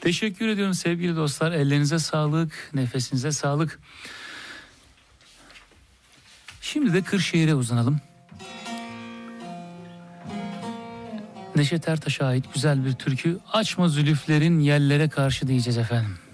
Teşekkür ediyorum sevgili dostlar. Ellerinize sağlık, nefesinize sağlık. Şimdi de Kırşehir'e uzanalım. Neşet Ertaş'a ait güzel bir türkü. Açma zülüflerin yellere karşı diyeceğiz efendim.